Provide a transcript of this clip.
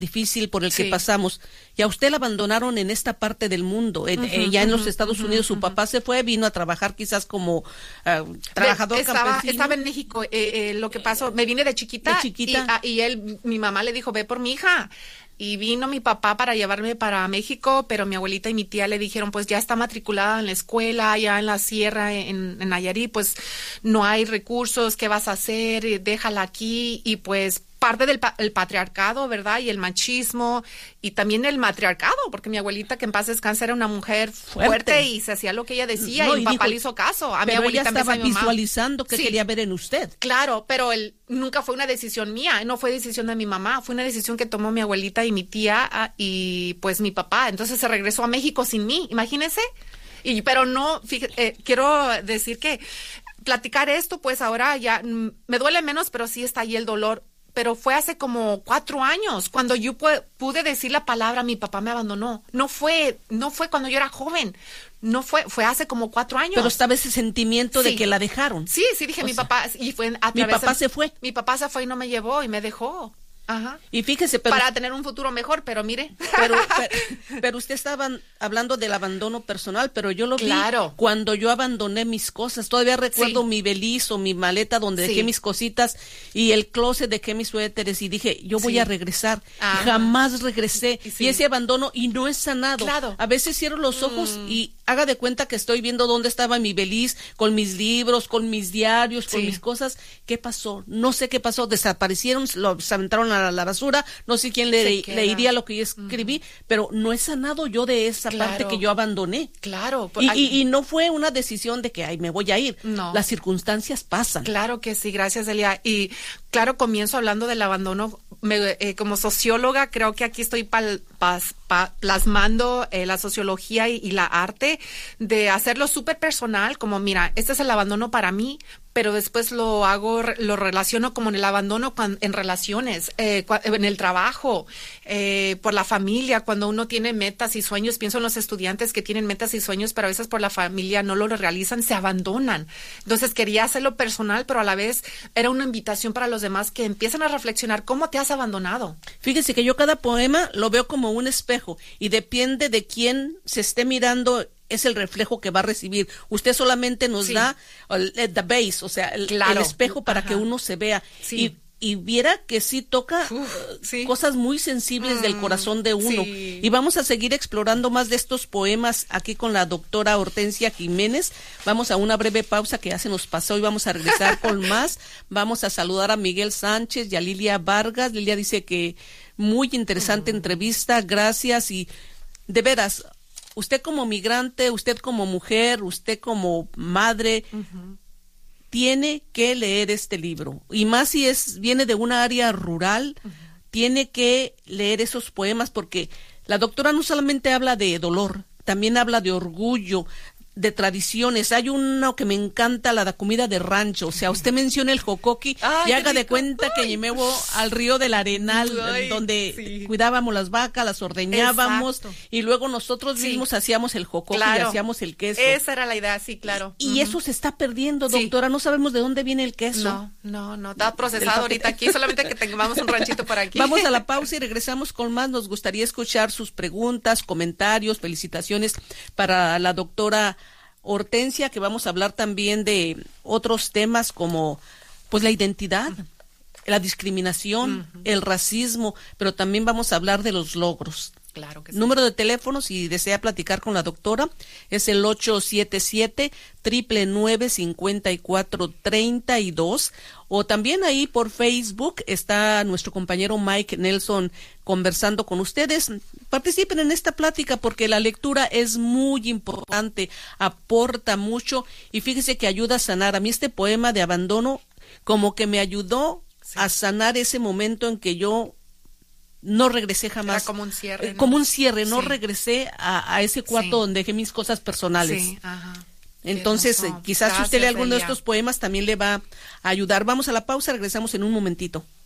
difícil por el que pasamos, y a usted la abandonaron en esta parte del mundo, ya en los Estados Unidos. Su papá se fue, vino a trabajar quizás como trabajador campesino. Estaba en México, lo que pasó, me vine de chiquita. Y mi mamá le dijo, ve por mi hija. Y vino mi papá para llevarme para México, pero mi abuelita y mi tía le dijeron, pues ya está matriculada en la escuela, ya en la sierra, en Nayarit, pues no hay recursos, ¿qué vas a hacer? Déjala aquí. Y pues parte del el patriarcado, ¿verdad? Y el machismo, y también el matriarcado, porque mi abuelita, que en paz descanse, era una mujer fuerte y se hacía lo que ella decía, y mi papá le hizo caso. A mi abuelita ella estaba visualizando que quería ver en usted. Claro, pero nunca fue una decisión mía, no fue decisión de mi mamá, fue una decisión que tomó mi abuelita y mi tía, y pues mi papá. Entonces se regresó a México sin mí, imagínense. Pero no, quiero decir que platicar esto, pues ahora ya me duele menos, pero sí está ahí el dolor. Pero fue hace como 4 años cuando yo pude decir la palabra, mi papá me abandonó. No fue cuando yo era joven. No fue hace como 4 años. Pero estaba ese sentimiento de que la dejaron. Sí, dije mi papá, y fue a través mi papá se fue. Mi papá se fue y no me llevó y me dejó. Ajá. Y fíjese, para tener un futuro mejor, pero mire. Pero usted estaba hablando del abandono personal, pero yo lo vi cuando yo abandoné mis cosas. Todavía recuerdo mi beliz o mi maleta donde dejé mis cositas, y el closet dejé mis suéteres, y dije, yo voy a regresar. Jamás regresé. Y ese abandono, y no es sanado. A veces cierro los ojos y haga de cuenta que estoy viendo dónde estaba mi beliz, con mis libros, con mis diarios, con mis cosas. ¿Qué pasó? No sé qué pasó. Desaparecieron, se aventaron a la basura. No sé quién leería lo que yo escribí, pero no he sanado yo de esa parte que yo abandoné. Claro. Y no fue una decisión de que me voy a ir. No. Las circunstancias pasan. Claro que sí, gracias, Elia. Y claro, comienzo hablando del abandono. Como socióloga, creo que aquí estoy plasmando la sociología y la arte de hacerlo súper personal, como mira, este es el abandono para mí, pero después lo relaciono como en el abandono en relaciones, en el trabajo, por la familia, cuando uno tiene metas y sueños. Pienso en los estudiantes que tienen metas y sueños, pero a veces por la familia no lo realizan, se abandonan. Entonces quería hacerlo personal, pero a la vez era una invitación para los demás que empiecen a reflexionar cómo te has abandonado. Fíjese que yo cada poema lo veo como un espejo, y depende de quién se esté mirando, es el reflejo que va a recibir. Usted solamente nos da the base, o sea, el espejo para que uno se vea. Y viera que sí toca cosas muy sensibles del corazón de uno. Y vamos a seguir explorando más de estos poemas aquí con la doctora Hortensia Jiménez. Vamos a una breve pausa que ya se nos pasó y vamos a regresar con más. Vamos a saludar a Miguel Sánchez y a Lilia Vargas. Lilia dice que muy interesante entrevista, gracias. Y de veras, usted como migrante, usted como mujer, usted como madre, tiene que leer este libro, y más si viene de una área rural, tiene que leer esos poemas, porque la doctora no solamente habla de dolor, también habla de orgullo, de tradiciones. Hay uno que me encanta, la comida de rancho. O sea, usted menciona el jocoqui y haga de cuenta que llevo al río del Arenal, donde cuidábamos las vacas, las ordeñábamos. Exacto. Y luego nosotros mismos hacíamos el jocoqui y hacíamos el queso. Esa era la idea, sí, claro. Y eso se está perdiendo, doctora. No sabemos de dónde viene el queso. No, está procesado ahorita aquí, solamente que tengamos un ranchito por aquí. Vamos a la pausa y regresamos con más. Nos gustaría escuchar sus preguntas, comentarios, felicitaciones para la doctora Hortensia, que vamos a hablar también de otros temas como pues la identidad, la discriminación, el racismo, pero también vamos a hablar de los logros. Claro que sí. Número de teléfono, si desea platicar con la doctora, es el 877-999-5432, o también ahí por Facebook está nuestro compañero Mike Nelson conversando con ustedes. Participen en esta plática porque la lectura es muy importante, aporta mucho, y fíjese que ayuda a sanar. A mí este poema de abandono como que me ayudó a sanar ese momento en que yo no regresé jamás. Era como un cierre. Como un cierre, no regresé a ese cuarto donde dejé mis cosas personales. Sí, ajá. Entonces, quizás si usted lee alguno de estos poemas también le va a ayudar. Vamos a la pausa, regresamos en un momentito.